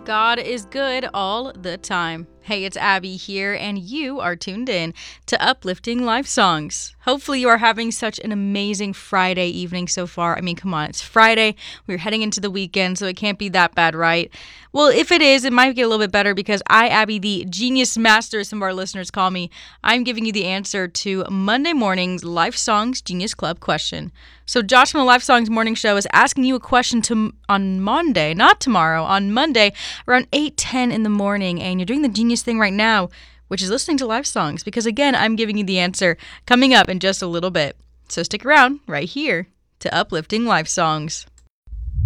God is good all the time. Hey, it's Abby here, and you are tuned in to Uplifting Life Songs. Hopefully, you are having such an amazing Friday evening so far. I mean, come on, it's Friday. We're heading into the weekend, so it can't be that bad, right? Well, if it is, it might get a little bit better because I, Abby, the genius master, as some of our listeners call me, I'm giving you the answer to Monday morning's Life Songs Genius Club question. So Josh from the Life Songs Morning Show is asking you a question on Monday, not tomorrow, on Monday around 8:10 in the morning, and you're doing the genius thing right now, which is listening to Life Songs, because again, I'm giving you the answer coming up in just a little bit. So stick around right here to Uplifting Life Songs.